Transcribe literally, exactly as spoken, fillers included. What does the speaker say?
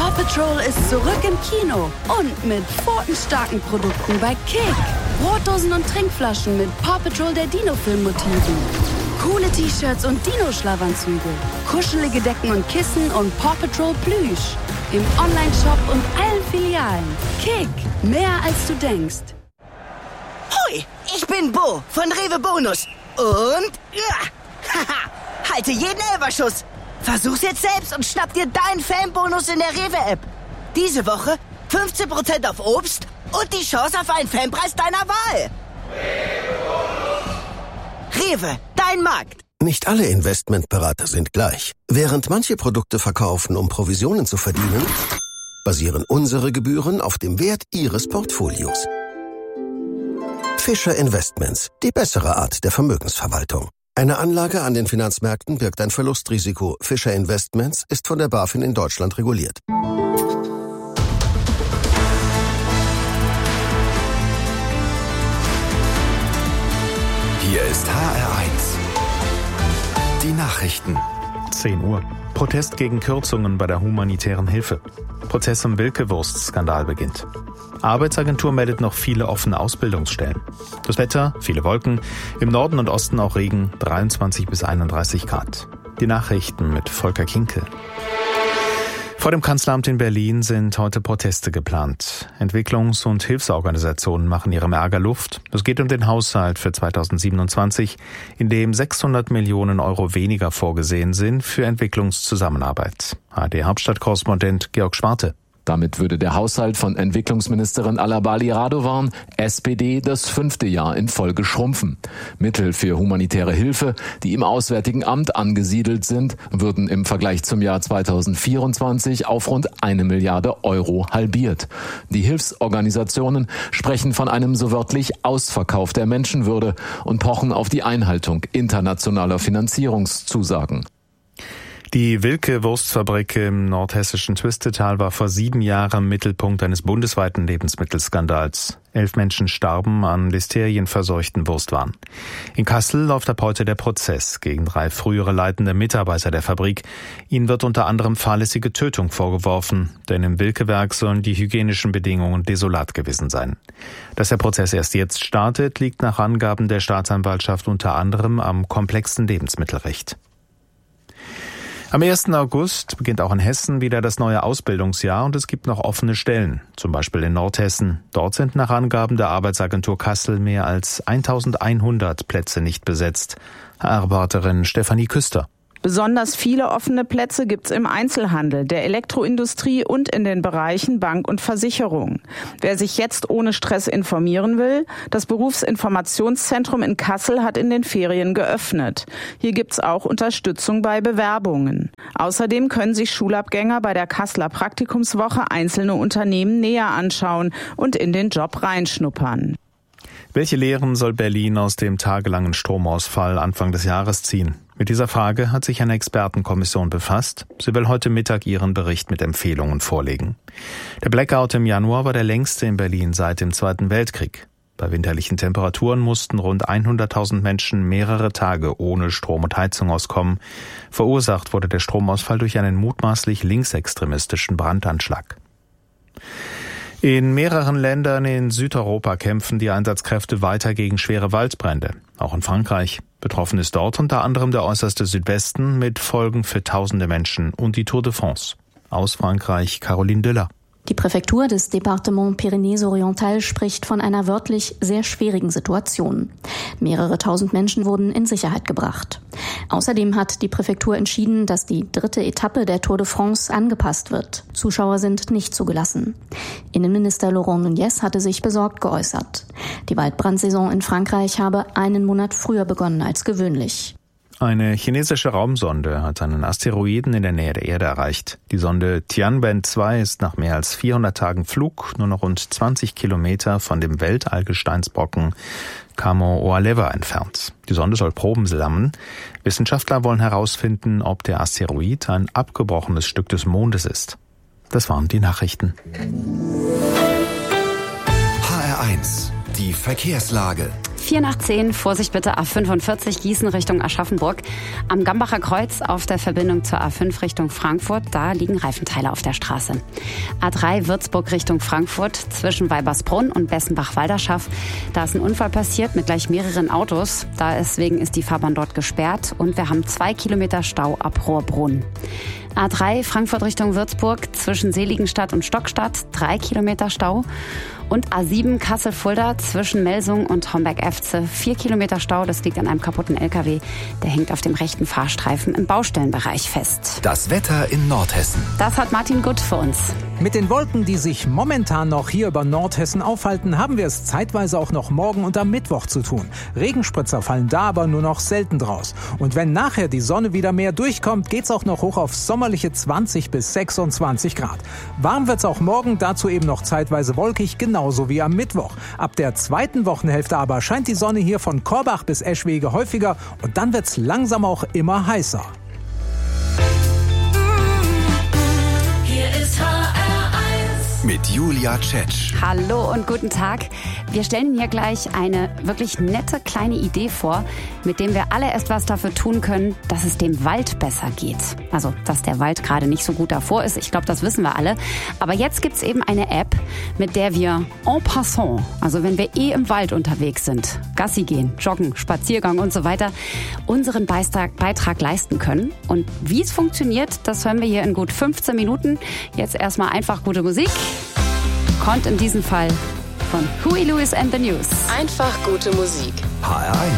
Paw Patrol ist zurück im Kino und mit pfotenstarken Produkten bei Kick. Brotdosen und Trinkflaschen mit Paw Patrol der Dino-Film-Motiven. Coole T-Shirts und Dino-Schlafanzüge. Kuschelige Decken und Kissen und Paw Patrol Plüsch. Im Online-Shop und allen Filialen. Kick, mehr als du denkst. Hui, ich bin Bo von Rewe Bonus. Und, ja, haha, halte jeden Elberschuss. Versuch's jetzt selbst und schnapp dir deinen Fanbonus in der Rewe-App. Diese Woche fünfzehn Prozent auf Obst und die Chance auf einen Fanpreis deiner Wahl. Rewe, dein Markt. Nicht alle Investmentberater sind gleich. Während manche Produkte verkaufen, um Provisionen zu verdienen, basieren unsere Gebühren auf dem Wert Ihres Portfolios. Fischer Investments, die bessere Art der Vermögensverwaltung. Eine Anlage an den Finanzmärkten birgt ein Verlustrisiko. Fischer Investments ist von der BaFin in Deutschland reguliert. Hier ist H R eins. Die Nachrichten. zehn Uhr. Protest gegen Kürzungen bei der humanitären Hilfe. Prozess um Wilke-Wurst-Skandal beginnt. Arbeitsagentur meldet noch viele offene Ausbildungsstellen. Das Wetter, viele Wolken, im Norden und Osten auch Regen, dreiundzwanzig bis einunddreißig Grad. Die Nachrichten mit Volker Kinkel. Vor dem Kanzleramt in Berlin sind heute Proteste geplant. Entwicklungs- und Hilfsorganisationen machen ihrem Ärger Luft. Es geht um den Haushalt für zweitausendsiebenundzwanzig, in dem sechshundert Millionen Euro weniger vorgesehen sind für Entwicklungszusammenarbeit. H D-Hauptstadtkorrespondent Georg Schwarte. Damit würde der Haushalt von Entwicklungsministerin Alabali Radovan, S P D, das fünfte Jahr in Folge schrumpfen. Mittel für humanitäre Hilfe, die im Auswärtigen Amt angesiedelt sind, würden im Vergleich zum Jahr zweitausendvierundzwanzig auf rund eine Milliarde Euro halbiert. Die Hilfsorganisationen sprechen von einem so wörtlich Ausverkauf der Menschenwürde und pochen auf die Einhaltung internationaler Finanzierungszusagen. Die Wilke-Wurstfabrik im nordhessischen Twistetal war vor sieben Jahren Mittelpunkt eines bundesweiten Lebensmittelskandals. Elf Menschen starben an listerienverseuchten Wurstwaren. In Kassel läuft ab heute der Prozess gegen drei frühere leitende Mitarbeiter der Fabrik. Ihnen wird unter anderem fahrlässige Tötung vorgeworfen, denn im Wilke-Werk sollen die hygienischen Bedingungen desolat gewesen sein. Dass der Prozess erst jetzt startet, liegt nach Angaben der Staatsanwaltschaft unter anderem am komplexen Lebensmittelrecht. Am ersten August beginnt auch in Hessen wieder das neue Ausbildungsjahr und es gibt noch offene Stellen, zum Beispiel in Nordhessen. Dort sind nach Angaben der Arbeitsagentur Kassel mehr als eintausendeinhundert Plätze nicht besetzt. Reporterin Stefanie Küster. Besonders viele offene Plätze gibt's im Einzelhandel, der Elektroindustrie und in den Bereichen Bank und Versicherung. Wer sich jetzt ohne Stress informieren will, das Berufsinformationszentrum in Kassel hat in den Ferien geöffnet. Hier gibt's auch Unterstützung bei Bewerbungen. Außerdem können sich Schulabgänger bei der Kasseler Praktikumswoche einzelne Unternehmen näher anschauen und in den Job reinschnuppern. Welche Lehren soll Berlin aus dem tagelangen Stromausfall Anfang des Jahres ziehen? Mit dieser Frage hat sich eine Expertenkommission befasst. Sie will heute Mittag ihren Bericht mit Empfehlungen vorlegen. Der Blackout im Januar war der längste in Berlin seit dem Zweiten Weltkrieg. Bei winterlichen Temperaturen mussten rund hunderttausend Menschen mehrere Tage ohne Strom und Heizung auskommen. Verursacht wurde der Stromausfall durch einen mutmaßlich linksextremistischen Brandanschlag. In mehreren Ländern in Südeuropa kämpfen die Einsatzkräfte weiter gegen schwere Waldbrände. Auch in Frankreich. Betroffen ist dort unter anderem der äußerste Südwesten mit Folgen für tausende Menschen und die Tour de France. Aus Frankreich Caroline Düller. Die Präfektur des Département Pyrénées-Orientales spricht von einer wörtlich sehr schwierigen Situation. Mehrere tausend Menschen wurden in Sicherheit gebracht. Außerdem hat die Präfektur entschieden, dass die dritte Etappe der Tour de France angepasst wird. Zuschauer sind nicht zugelassen. Innenminister Laurent Nunez hatte sich besorgt geäußert. Die Waldbrandsaison in Frankreich habe einen Monat früher begonnen als gewöhnlich. Eine chinesische Raumsonde hat einen Asteroiden in der Nähe der Erde erreicht. Die Sonde Tianwen zwei ist nach mehr als vierhundert Tagen Flug nur noch rund zwanzig Kilometer von dem Weltallgesteinsbrocken Kamo-Oalewa entfernt. Die Sonde soll Proben sammeln. Wissenschaftler wollen herausfinden, ob der Asteroid ein abgebrochenes Stück des Mondes ist. Das waren die Nachrichten. H R eins. Die Verkehrslage. vier nach zehn, Vorsicht bitte, A fünfundvierzig Gießen Richtung Aschaffenburg. Am Gambacher Kreuz auf der Verbindung zur A fünf Richtung Frankfurt, da liegen Reifenteile auf der Straße. A drei Würzburg Richtung Frankfurt zwischen Weibersbrunn und Bessenbach-Walderschaff. Da ist ein Unfall passiert mit gleich mehreren Autos. Deswegen ist die Fahrbahn dort gesperrt und wir haben zwei Kilometer Stau ab Rohrbrunn. A drei Frankfurt Richtung Würzburg zwischen Seligenstadt und Stockstadt, drei Kilometer Stau. Und A sieben Kassel-Fulda zwischen Melsung und Homberg-Efze, vier Kilometer Stau. Das liegt an einem kaputten L K W. Der hängt auf dem rechten Fahrstreifen im Baustellenbereich fest. Das Wetter in Nordhessen. Das hat Martin Gutt für uns. Mit den Wolken, die sich momentan noch hier über Nordhessen aufhalten, haben wir es zeitweise auch noch morgen und am Mittwoch zu tun. Regenspritzer fallen da aber nur noch selten draus. Und wenn nachher die Sonne wieder mehr durchkommt, geht's auch noch hoch auf sommerliche zwanzig bis sechsundzwanzig Grad. Warm wird's auch morgen, dazu eben noch zeitweise wolkig, genauso wie am Mittwoch. Ab der zweiten Wochenhälfte aber scheint die Sonne hier von Korbach bis Eschwege häufiger und dann wird's langsam auch immer heißer. Hier ist H R eins mit Julia Tschetsch. Hallo und guten Tag. Wir stellen Ihnen hier gleich eine wirklich nette kleine Idee vor, mit dem wir alle etwas dafür tun können, dass es dem Wald besser geht. Also, dass der Wald gerade nicht so gut davor ist. Ich glaube, das wissen wir alle. Aber jetzt gibt's eben eine App, mit der wir en passant, also wenn wir eh im Wald unterwegs sind, Gassi gehen, joggen, Spaziergang und so weiter, unseren Beitrag, Beitrag leisten können. Und wie es funktioniert, das hören wir hier in gut fünfzehn Minuten. Jetzt erstmal einfach gute Musik. Kommt in diesem Fall von Huey Lewis and the News. Einfach gute Musik. H R eins.